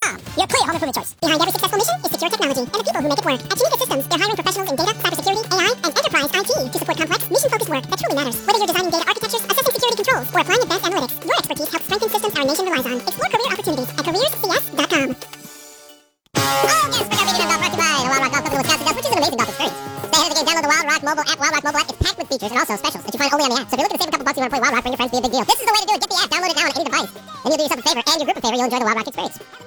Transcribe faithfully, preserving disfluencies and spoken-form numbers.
com. Your clear home improvement choice. Behind every successful mission is secure technology and the people who make it work. At Tunica Systems, they're hiring professionals in data, cybersecurity, A I, and enterprise I T to support complex, mission-focused work that truly matters. Whether you're designing data architectures, assessing security controls, or applying advanced analytics, your expertise helps strengthen systems our nation relies on. Explore career opportunities at careers c s dot com. Oh, yes, Spring Meeting is brought to you by the Wild Rock Golf Company Wisconsin Dells, which is an amazing golf experience. Stay ahead of the game. Download the Wild Rock mobile app. Wild Rock mobile app is packed with features and also specials that you find only on the app. So if you're looking to save a couple bucks, you want to play Wild Rock, bring your friends, be a big deal. This is the way to do it. Get the app, download it now on any device. Then you'll do yourself a favor and your group a favor. You'll enjoy the Wild Rock experience.